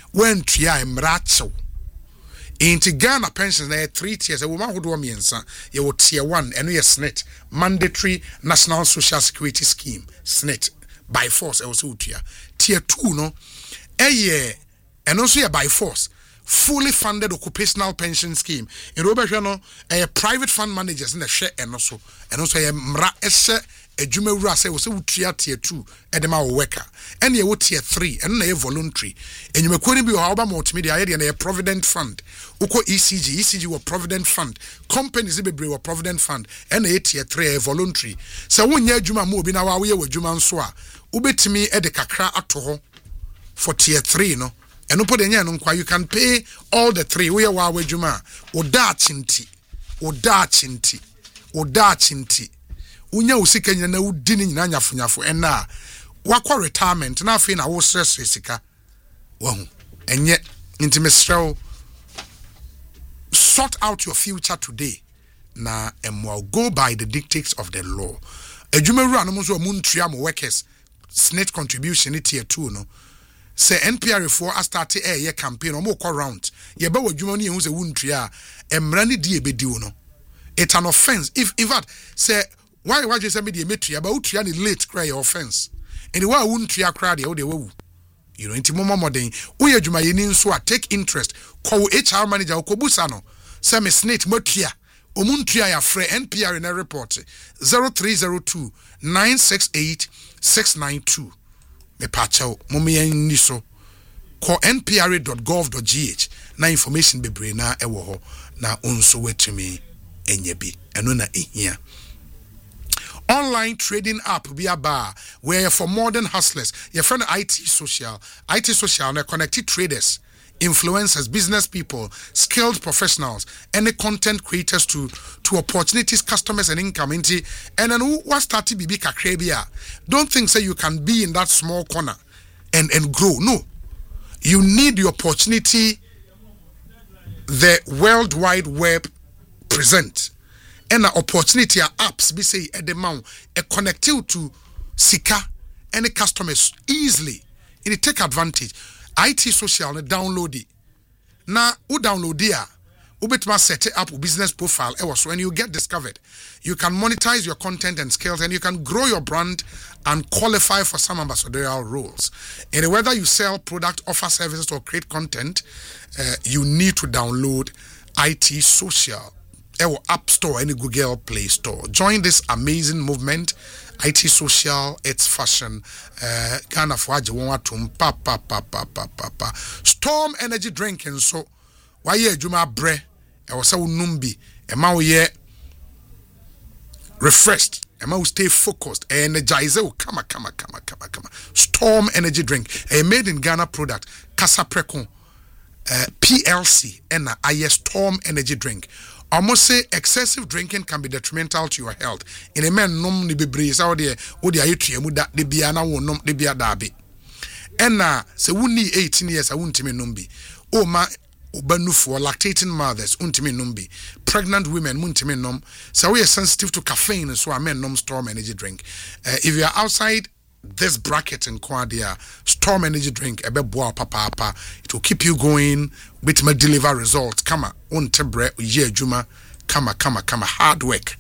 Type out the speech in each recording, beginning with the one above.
when tria emracho into Ghana pensions na 3 tiers. A woman who do me ensa. You will tier 1 and we SNIT mandatory national social security scheme SNIT by force. Also tier 2 no. And also by force. Fully funded occupational pension scheme. In Robert a private fund managers in the share and also a mra ese a jumera say was tier 2 edema worker. And you would tier 3 and a voluntary. And you may couldn't be our multimedia and a provident fund. Uko ECG were provident fund. Companies were provident fund and a tier 3 a voluntary. So when ye juma mo bina wa we juma soa. Ubetimi ede kakra atoho for tier 3 no. And no put you can pay all the 3. We are wa juma. Oda chinti. Unya usika nyina udini nyina nyafunyafo ena wakwa retirement na afi na wo stress sika wahu enye intimesrel sort out your future today na emwa go by the dictates of the law adwumaru anu so amuntua mo workers SNIT contribution tier 2 no say NPR for a start a campaign or more round ye ba wadwuma no ye hu se wuntua emra ne die bediu no it's an offense if in fact say why you say me the metric about utia ni late cry offense and why won't you cry the wu you know inti momo modern we adwuma ye ni nso a take interest call HR manager okobusa no say me SNIT motua omuntua ya free NPR in a report 0302 968 692 me pacho momi ni so call npra.gov.gh na information bebre na ewo ho na onso wetumi enye bi eno na ehia. Online trading app be a bar where for modern hustlers, your friend IT social now connected traders, influencers, business people, skilled professionals, and the content creators to opportunities, customers, and income. And then what started BB Kakrebia? Don't think say you can be in that small corner and grow. No, you need the opportunity the World Wide Web present. And an opportunity apps be say at the mount a connective to Sika any customers easily and it take advantage. IT social download it. Now who download it? Ubetma set it up a business profile so when you get discovered, you can monetize your content and skills and you can grow your brand and qualify for some ambassadorial roles. And whether you sell product, offer services or create content, you need to download IT social. App Store, any Google Play Store. Join this amazing movement. IT social, it's fashion. Kind of what you want to Storm energy drink and so why ye juma bre e was numbi e ma ye refreshed e ma stay focused energize come. Storm energy drink a made in Ghana product Casa Precon PLC and a Storm energy drink. Almost say excessive drinking can be detrimental to your health. In a man nom ni bebre sa ode ayetue da de bia na wo nom de bia da be. Ena se wuni 18 years a wuntimi nom bi. O ma obanufo lactating mothers untimi nom bi. Pregnant women untimi nom. So we are sensitive to caffeine so amen nom Storm energy drink. If you are outside this bracket in Kwadia, Storm energy drink ebe boa papa it will keep you going bit may deliver results kama untebre ye juma kama hard work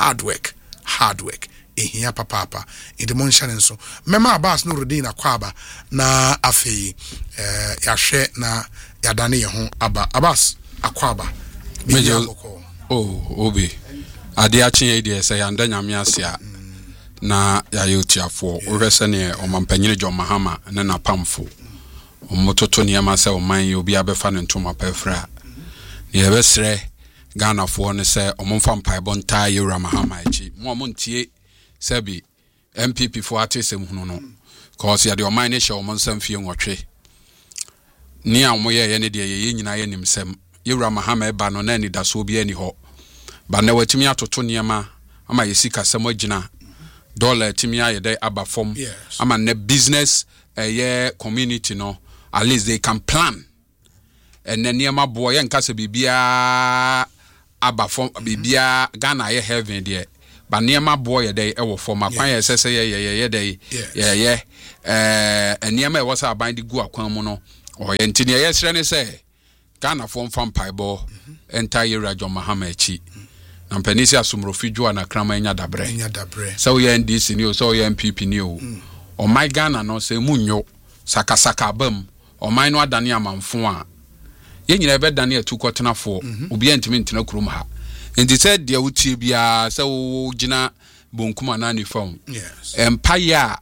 ehia papa in the monshane so mema Abbas Nuruddin akwaba na afei yahwe na yadane ye ho aba Abbas akwaba mejo obi ade achen ye de say yanda nyame asia na ya yotiafo ohwese ne omampanyine Jo Mahama ne na pamfo omototo ne yama se oman ye obi abefa ne ntoma pafra ne yebesre Ghana fo ne se omomfa mpaebo ntaa Yewura Mahama echi mo montie sebi MPP fo atesem hunu no cause ya de oman ne hye omonsam fie nwotwe ni amoye ye ne de ye nyina ye nimsem Yewura Mahama eba no na ni daso obi ani ho ba na watimi atoto ne yama ama yesika sem agina dollar timia ye dey abafom ama ne business community no at least they can plan and then near my boy and kasa bibia abafom bibia Ghana ye heaven there but near my boy dey e wo for my kwan say ye dey and near me was aband go akwan mu no o ye ntini ye sere ne se Ghana fo mfa mpaibɔ enta yera John Mahama echi na mpanisi asomrofi dwo na krama nya dabre so ye NDC ni o so ye MPP ni o o my Ghana no se munyo sakasaka bam o my no adane amanfo a ye nyina be dane atukotenafo obi antimi ntena kurum ha enti se de wutie bia se wo gina bonkuma na ni fam empire a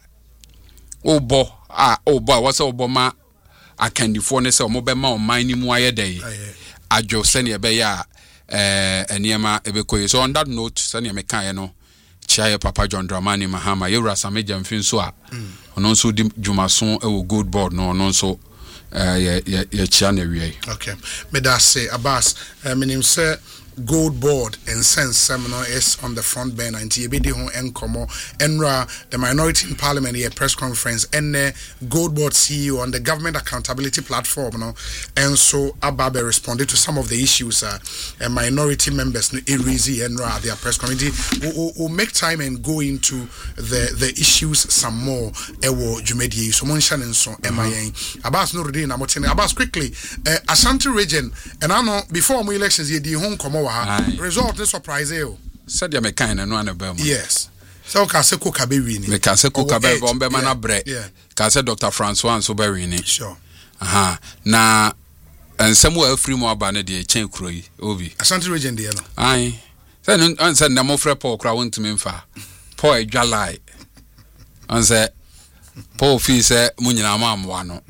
obo wose obo ma akandifo ne se omobema oman ni mu ayedai adwo se ne be ya eniema ebekoye. So on that note se ne mekaye no chia Papa John Dramani Mahama yewura sameja mfin so a ono nso di dwumaso ewo good board no ono nso ye chia na wie. Okay, me da say Abbas menim say Gold Board and Sense Seminar is on the front burner and TBD hon enkomo enra the minority in parliament here press conference and Gold Board CEO on the government accountability platform no and so Ababe responded to some of the issues minority members no Irizi enra their press committee will make time and go into the issues some more ewo jumedi so monshan and so MIN Abbas no ready na motene Abbas quickly Ashanti region and I know before my elections ye di hon komo result is surprise you. Said ya mekane no anabem. Yes. So ka se Coker be wini. Me ka se Coker be bombe mana bre. Ka se Dr. Francois so be wini. Sure. Aha. Na ensem wa afri mu aba ne de chen kuro yi obi. Ashanti region de no. Ai. Se no anse na mo frɛ Paul kra wontimi mfa. Paul edwalai. Anse Paul fi se munyina ma amwa no.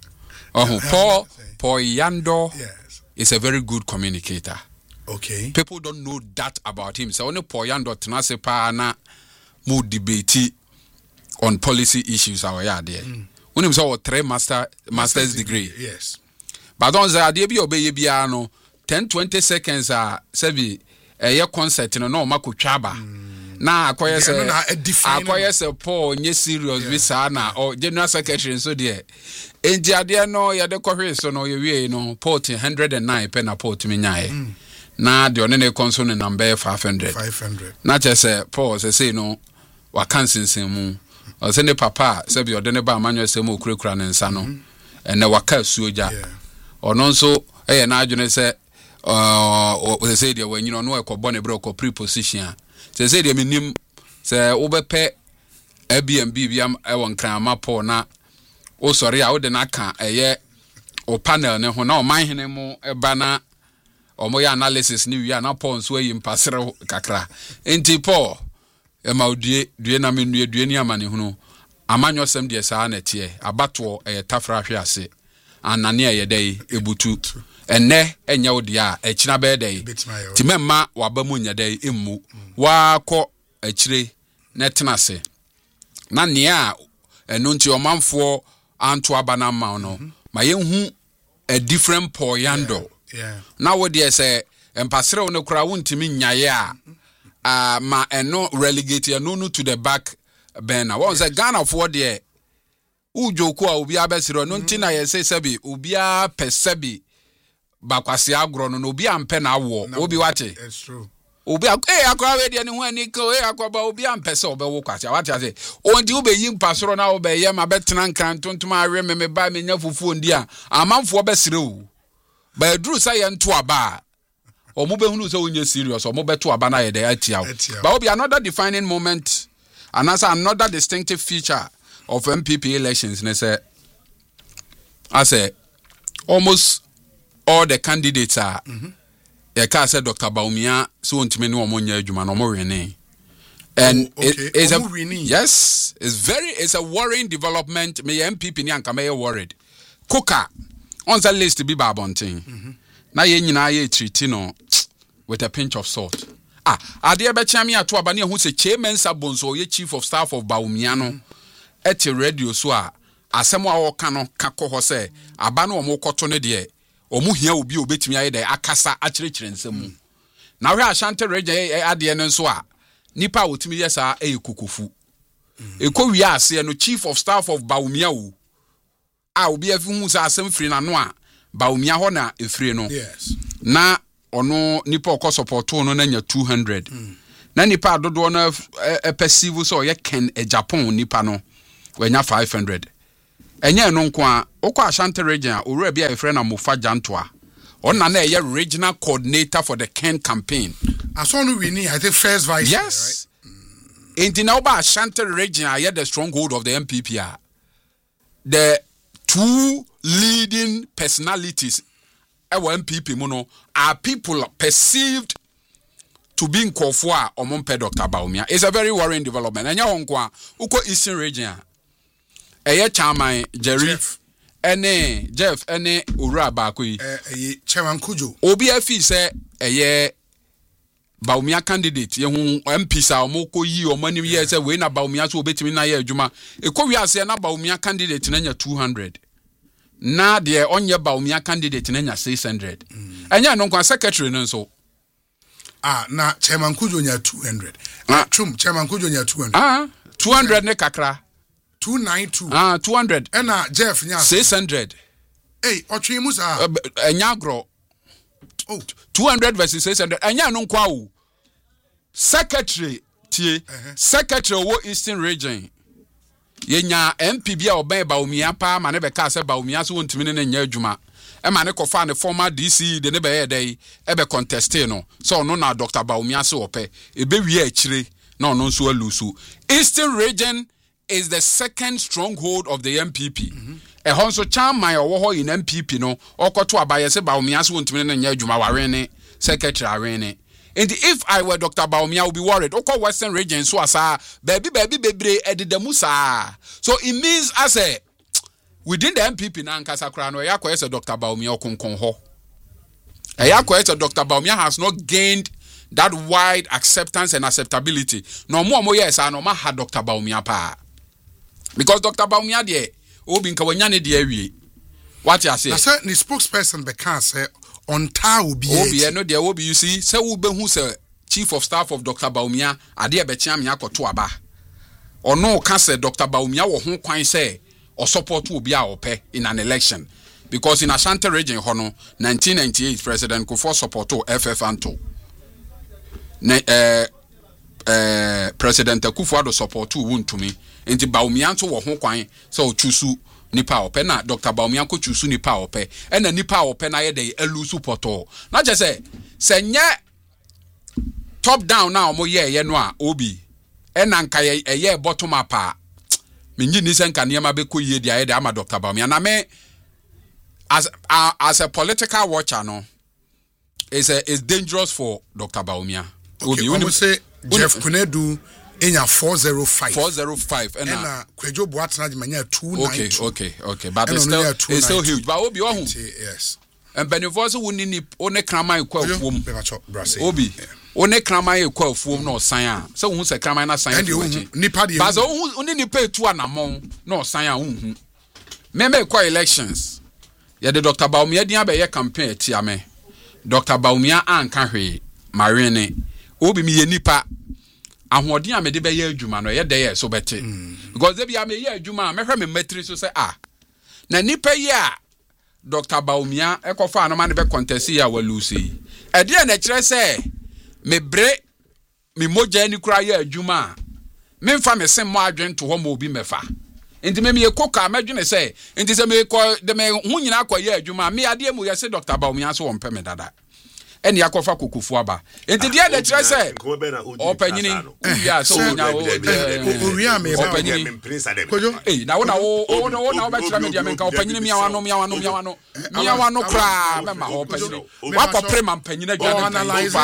Oh, Paul Yando is a very good communicator. Okay. People don't know that about him. So only Poyando Tenase pa na mo debate on policy issues our yard there. When him saw 3 master's degree. Yes. But don't say ade bi obey bia no 10-20 seconds sebi ye concert no mako twaba. Na akoye se Paul nye serious bi sa na or general secretary so there. Enti ade no ye de kohwe so no ye wie no port 109 pe na port mi nyae. Na the onene console number 500 na chese Paul say no wa kansensen mu o se ne papa se bi odene ba amanyo se mu okurekura ne nsa no ene waka suoja ono nso na adwene se o se dia wanyino no ekobọ ne bro ko preposition se dia minim se wo bepe Airbnb biam ewon kran ma Paul na o sori a wo de na ka o panel ne ho na o man hene mu eba na omo ya analysis ni wi na Paul nso ayi mpasere kakra enti Paul ma odue na menue due ni amane hunu amanyo sem de saa na tie abato tafra hwe ase anane yedai ebutu enne enya odia ekina be dai timemma waba mu nya dai emmu wa kọ akire na tenase na nea eno nti omanfo anto abana ma no ma yenhu a different Paul Yando. Now what they say empasere one kura wontimi nyaye a ma eno relegate no to the back burner. What say Ghana for there ujoku a obi abesiro no ntina ye say sebi obi a pesebi bakwase agro no obi ampe na wo obi wate. It's true. Obi akwa we de ne ho ani ko akwa obi ampese obewo kwase wate ase onti obeyi mpasoro na obeye ma betena nkan tontom awe me ba me nya fufu ndi a amanfo besire o ba duru say ento aba omo behunu say onye serious omo beto aba na ye de atia ba obi another defining moment and as another distinctive feature of MPP elections ne say I say almost all the candidates are I said Dr. Baumia so ntime no omonya adwuma no morene and yes it's a worrying development me MPP ni anka me worried Coker on that list be babontin na ye nyina ye treat no with a pinch of salt ade be chia me ato aba ne hu se chairman sabonso ye chief of staff of Baumia no at radio so asem a wo ka no kakọ se aba no omokoto ne de omu hia obi obetimi aye da akasa akyerechire nsemu na hwe Ashanti region ade ne nso a nipa wotimi yesa kukufu ekowi ase no chief of staff of Baumia wo obi afi hu sa asem firi na no a Baumia ho na efiri no na ono nipa okọ support no na nya 200 na nipa dodo no perceive so ye ken Japan nipa no wanya 500 enye no nko a okọ Ashanti region a owura bia efre na Mofa Jantoa onna na eye regional coordinator for the Kent campaign asonu winning I think first vice yes right? In the Ashanti region are the stronghold of the MPP the two leading personalities our MPP mono are people perceived to be in Kofua or Mompe Dr. Bawumia. It's a very worrying development. And ya uko Eastern region. Eye Chamai Jerry Jeff ene Ura Bakui Chairman Kujo. OBF say eye Bawumia candidate ye hu MP sa omoko yi o mani ye say we na Bawumia so obetimi na ye adwuma. Eko wi ase na Bawumia candidate na nya 200. Na de onye Bawumia candidate na nya 600. Anya no kwa secretary no so na Chairman Kujo nya 200. Chairman Kujo nya 200. 200 ne kakra. 292. 200. Ena Jeff nya 600. Hey, otwe mu sa. Enya gro. 200 versus 600. Enya no kwa wo. Secretary tie. Secretary wo Eastern region. Yenya MPB a oban Bawumia pa ma ne be ka se Bawumia so wontimi ne nya adwuma. E ma ne kofa ne former DC de ne be ye dey e be contest no. So no na Dr. Bawumia se ope. E be wi akire na ono nso alusu. Eastern region is the second stronghold of the MPP. A honso chairman owo in MPP no okoto abaye se Bawumia so wontimi ne nya adwuma warene secretary arene. And if I were Dr. Bawumia, I would be worried. Oko Western region so asa baby edidamu sa. So it means as a within the MPP na nkasa kra no yakwa ese Dr. Bawumia okonkon ho. Yakwa ese Dr. Bawumia has not gained that wide acceptance and acceptability. No more yes no ma ha Dr. Bawumia pa. Because Dr. Bawumia de obi nka wanya ne de awie. What you say? Na say ni spokesperson be kan say on ta obi no there will be you see say we be who say chief of staff of Dr. Bawumia ade e be chia me akoto aba ono ka say Dr. Bawumia wo ho kwan say o support obi a ope in an election because in Ashanti region hono 1998 President Kufuor support FF Anto President Kufuor do support wuntumi enti Bawumia nto wo ho kwan say o chusu nipa ope na Dr. Bawumia ko chusu nipa ope na nipa ope na ye dey elusu poto na je se nye top down na omo ye no a obi na nka ye bottom up a menyi ni se nka niam be ko ye dia ye dey ama Dr. Bawumia na me as a political watcher no is dangerous for Dr. Bawumia. Okay, obi say Jeff Kunedu enya 405 and Kwejo Boatena manya 292. Okay but it's still huge but obi ohu yes and benefits woni ni one kraman kwa afuom obi one kraman kwa afuom na osan a se hu se kraman na san nipa de but oni nipa etu anamon na osan a hu meme kwa elections ye de Dr. Bawumia din abe ye campaign etia me Dr. Bawumia anka hwe marene obi mi ye nipa ahoɔden a mede bɛyɛ adwuma no yɛ dɛ so bɛte because they be am yɛ adwuma mehwɛ me matri so sɛ na nipa yi a Dr. Bawumia ekofa no ma ne be contest ya walusi e de na kyerɛ sɛ me bre me mogya ni kura yɛ adwuma me mfa me sem mo adwen to hɔ ma obi mefa enti me yekoka medwene sɛ enti sɛ me kɔ de me hu nyina akɔ yɛ adwuma me ade mu yɛ sɛ Dr. Bawumia so wɔmpɛ me dada eni akofa Kukufu aba enti dia de kire se opanyini ya so nya oria me ba opanyini kojo na wo ba kire me dia me nka opanyini mia wano kra me ma opanyini wa ko prema mpanyini adwa analyze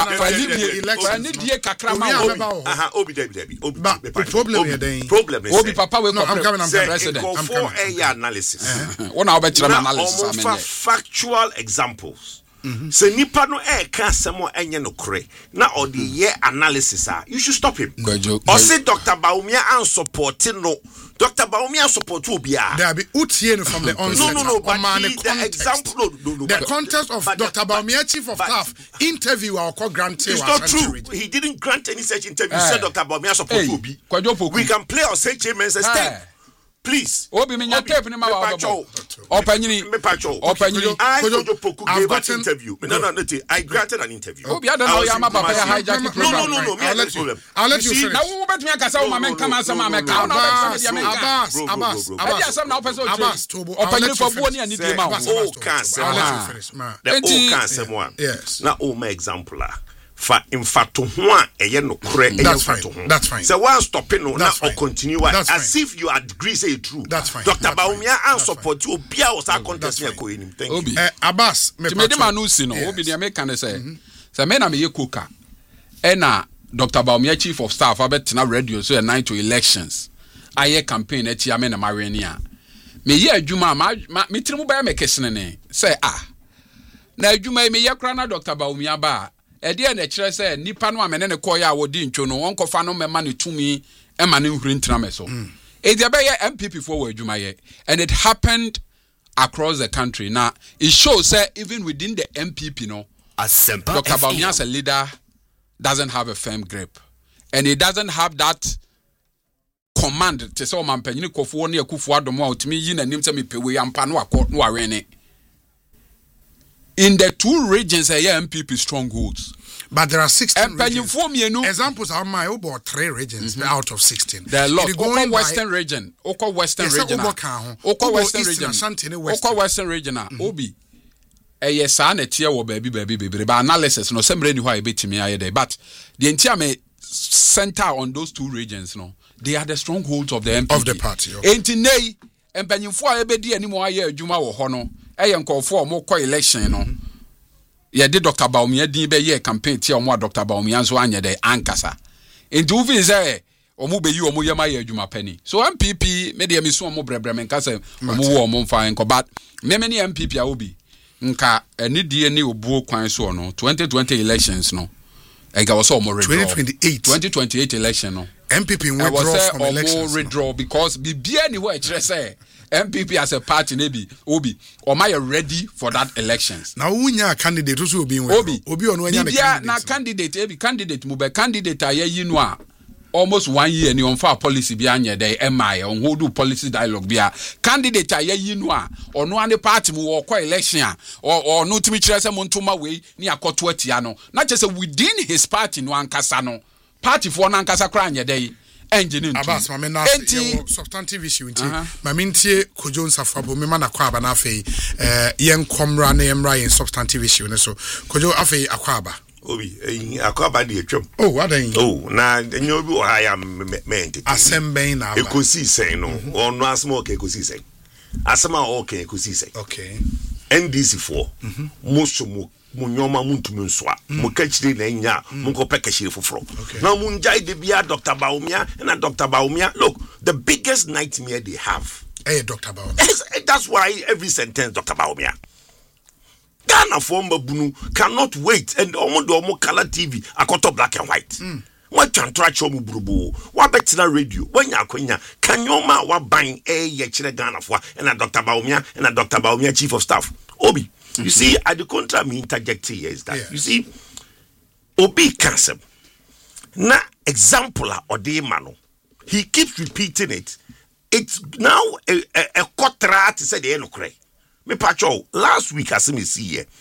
fa ni die kakra ma obi problem here then obi papa we ko president I'm for a analysis wona wo ba kire me analysis amene factual examples se nipa no ka asemo enye no kore na odi ye analysis you should stop him or say Dr. Bawumia and support no Dr. Bawumia support obia there be utie from the onset no but the example the context of Dr. Bawumia chief of staff interview our granted it's not true he didn't grant any such interview said Dr. Bawumia support obi we can play or say chairman say stay please. Obi minya tape ni ma wa babo. Opanyini. I Kojo Poku gave an interview. No. I granted an interview. Obi I don't know ya ma papa ya hijack program. No. I'll let you finish. Na wo bet me akasa wo ma men kama asem ma ka. Abbas. Asem na opese o che. Opanyini for buo ni ani die ma wo. Oh, cancer. I'll let you finish, man. The old cancer one. Yes. Na o my example fa infato ho a eye no kore eye infato ho. That's fine. So one stopping no na or continue as if you agree say true. That's fine. Dr. Baumia and support you obi a was a contest me ko enim. Thank you. Abbas, me ma no si no. Obi dey make can say. Say me na me ye koka. E na Dr. Baumia chief of staff abetena radio so 9 to elections. Aye campaign e chia me na mareni a. Me ye adwuma me tirimu ba me kesene ne. Say na adwuma me ye kra na Dr. Baumia ba ede na kire say nipa no amene ne koya a wodi ntwo no won kofa no mema ne tumi e ma ne nhuri ntra me so e dey be ye MPP for adwuma ye and it happened across the country. Now it shows that even within the MPP no Dr. Baumia as a leader doesn't have a firm grip and he doesn't have that command to say o man panyini kofo ne akufo adomo a otimi yi nanim se mepewe ampa no akọ no awene. In the two regions, MPP strongholds. But there are 16 regions. Regions. Examples are my about 3 regions out of 16. There are lots. Oko Western region. Oko Western region. Oko Western region. Oko Western region. Obi. Yes, I net here wo baby. But analysis no sembre ni ho e betimi aye there. But the entire me center on those 2 regions no. They are the strongholds of the MPP. Of the party. Okay. Enti nei empanyimfo a ebedi animo aye adwuma wo ho no. Nkofo mo kọ election no ye de Dr. Baumia din be ye campaign ti omo Dr. Baumia so anye de ankasa enti u fi say omo be yi omo yema ye adwuma pani so MPP me de me so omo brebre me nkasa omo wo omo mfa enko but me ni MPP a obi nka ani die ni obuo kwan so no 2020 elections no ega was omo redraw 2028 election no MPP withdraw from elections redraw because bibia ni ho e kire say MPP as a party maybe Obi or my ready for that elections. Now unya candidate also be Obi ono anya candidate. Na candidate mu be candidate aye yinu a almost 1 year ni on fa policy bi anya dey MI on hold policy dialogue bia candidate aye yinu a ono ane party mu wo kwa election a or no timi kire se montoma we ni akoto atia no na che se within his party no ankasa no party for no ankasa kra anya dey engine Abbas mame na substantive issue nti mame ntie Kojo Nsafabo me mana kwa aba na afei yen komra na yemra yen substantive issue ne so Kojo afei akwaba Obi akwaba de etwem what then na enye obi o ha ya mente asemben na aba ekosi sen no ono asema o ke ekosi sen asema o ke ekosi sen okay NDC for musumu munyoma muntumi nsoa mukachire na nya munko pekashire foforo na munjai de bia Dr. Baumia and Dr. Baumia look the biggest nightmare they have Dr. Baumia that's why every sentence Dr. Baumia Ghana former bunu cannot wait and omo color TV akoto black and white what can try show mu burubu wa betina radio wanya akonya kanyoma wa ban ye kire Ghana for and Dr. Baumia and Dr. Baumia chief of staff Obi. You see, at the contra me interject here is that you see, Obi cancer. Na example or de mano. He keeps repeating it. It's now a quarter to say the enokre. Me pacho last week as me see here.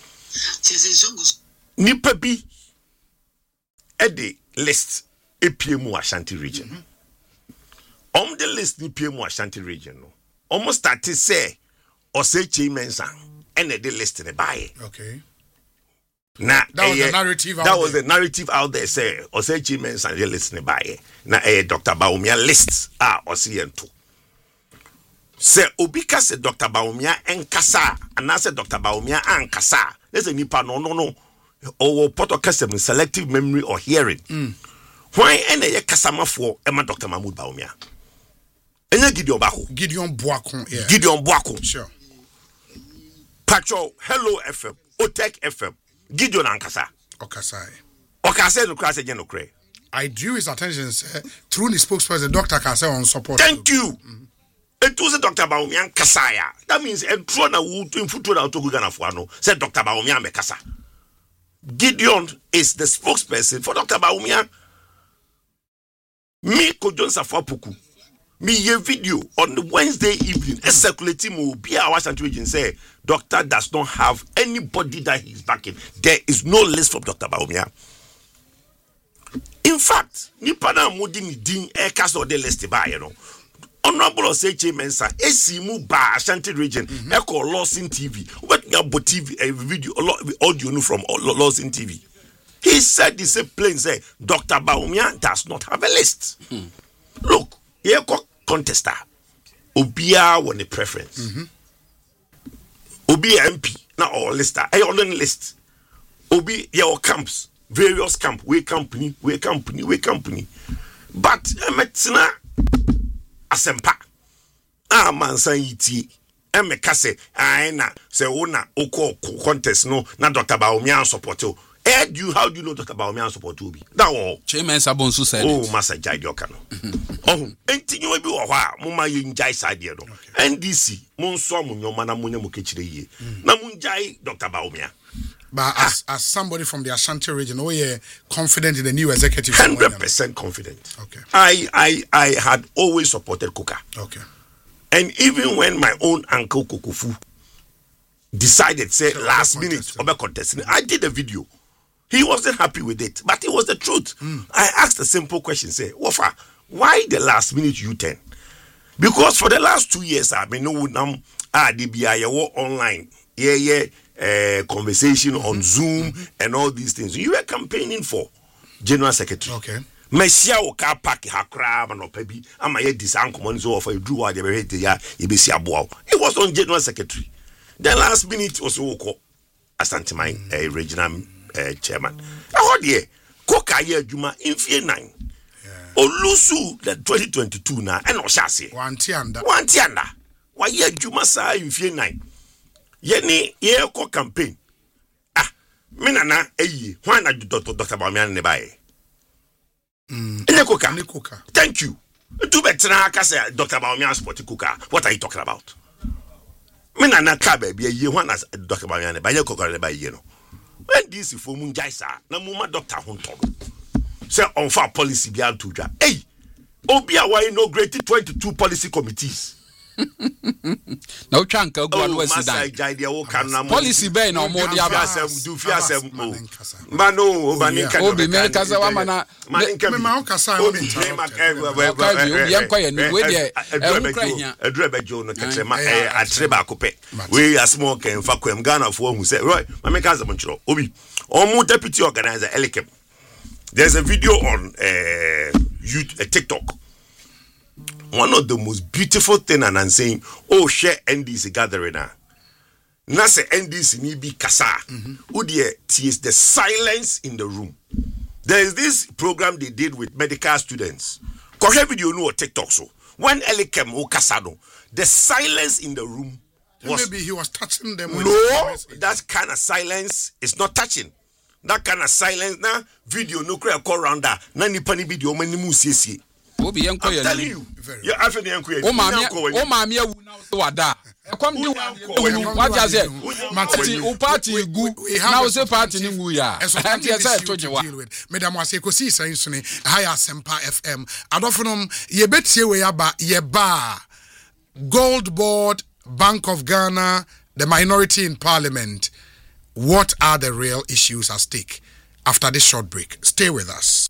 Nipa bi at the list APMU Ashanti region. On the list APMU Ashanti region. Almost started say or say Chimensan. And they listed it by okay. Now that was the narrative. The narrative out there. Say or say Chimen's and they listening by now. Dr. Baumia lists or CN2. Say Obika said Dr. Baumia and Kasa and I said Dr. Baumia and Kasa. There's a nipa no. Or custom selective memory or hearing. Why any Kasama for Emma Dr. Mahmoud Baumia? And Gideon Boakon. Yeah. Gideon Boakon. Sure. Pacho, Hello FM, Otek FM, Gideon Ankasa. Okasai no class again, okay. I drew his attention through the spokesperson, Dr. Kasa on support. Thank you. It was a Dr. Baumia Kasaya. That means a trona would in foot out to Gugana Fuano, said Dr. Baumia Mekasa. Gideon is the spokesperson for Dr. Baumia. Me Kojo Nsafabo me a video on the Wednesday evening. A circulating will be our Ashanti region say doctor does not have anybody that he's backing. There is no list from Dr. Bawumia. In fact, Nipana Mudi ni din e cast or the list by Honorable Oseche Mensah, Esimu ba Ashanti region, Echo Lawson TV. What about TV a video audio from Lawson TV? He said the same plain say Dr. Bawumia does not have a list. Look, here contester. Obia won a preference. Obia MP, not all lister. I only list. Obi your camps. Various camp, we company. But Metina Asempa. Man say iti. Kase aina se ona oko contest no na Dr. Bawumia support you. How do you know Dr. Bawumia support you be? That all. Chairman Sabonsu said. Oh, Master Jaidiokano. Oh, enti you be wa muma yinjai side no. NDC monso munyo mana munya mukechire ye. Na munjai Dr. Bawumia. But as somebody from the Ashanti region, oh yeah, confident in the new executive. 100% confident. Okay. I had always supported Kuka. Okay. And even when my own uncle Kukufu decided, say last minute, contesting, I did a video. He wasn't happy with it, but it was the truth. I asked a simple question, say, Wafa, why the last minute U-turn? Because for the last 2 years, I've been online. Conversation on Zoom and all these things. You were campaigning for General Secretary. Okay. Mesia oka pack hakra and opebi. Ama ye disanko money so offer you drew out the ya yebesi aboa. It was on General Secretary. The last minute was oko Asante Mine regional chairman. How dear Koka ye Juma in fear 9. Olusu the 2022 na and Oshase. One tianda. Why ye Juma sa in fear 9. Yeni ye ko campaign. Minana why na Dr. Bawumia ne bae? Kuka. Thank you. To better say Dr. Bawumia support Kuka. What are you talking about? Minana ka baby ye why na Dr. Bawumia ne bae Kuka ne bae ye no. When this for munjaisa na muma doctor honto. Say on fa policy bia to dwa. Hey, Obia why inaugurated 22 policy committees. No chanka go and west policy be na omo dia ba do fiasem mano maninka obi me kasa wa mana me ma kasa o me adrebejo no ketrema atreba akopɛ we asmo kan fa kwam Ghana fo hu say right ma kasa mo nchiro obi omo deputy organizer Elikem. There's a video on TikTok. One of the most beautiful thing and I'm saying, oh, share NDC gathering now. Na say NDC ni bi kasa. Is the silence in the room. There is this program they did with medical students. Kohe video no TikTok so. When Elikem o kasado, the silence in the room was, maybe he was touching them. No, that kind of silence is not touching. That kind of silence na video no call around that. Na nipa ni video mani mu siesie. I'm telling you. Yeah, I feel the inquiry. Oh, mammy, wada. Come to what I said. Party good. Now say party in Guya. As I told you, Madam Waseko see Sansuni, Higher Sempa FM. Adophanum, ye bet se we aba ye bar. Gold Board, Bank of Ghana, the minority in Parliament. What are the real issues at stake? After this short break, stay with us.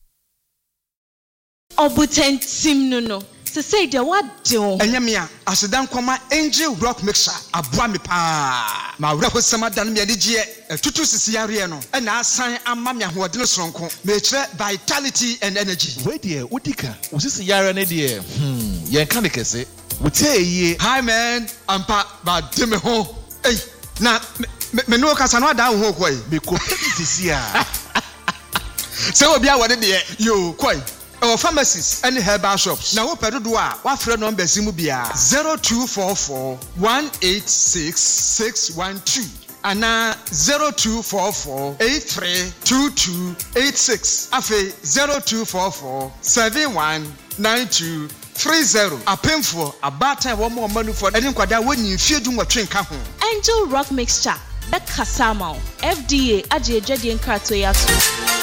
Obuten sim no se say de what do enyamia asedan koma angel rock mixer aboa me pa ma wreho samadan me adigye tutu sisi yare no na asan ama me ahode no sonko me kire vitality and energy we de udika usisi yare ne de yen kan de kese wutie hi man ampa ba de me ho na me no kasa no da ho koi me ko sisi a se obi a wode de yo koi our pharmacies and herbal shops. Now, what do what friend number Zimubia 0244 186 612 and 0244 832286. Afe 0244 719230. A painful a bata one more money for any quada when you feel doing what drink. Angel Rock Mixture. That Kasama FDA Ajay Jadian Kartoyasu.